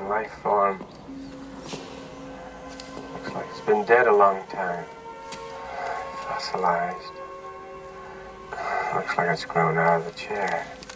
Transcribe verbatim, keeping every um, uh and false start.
life form. Looks like it's been dead a long time. Fossilized. Looks like it's grown out of the chair.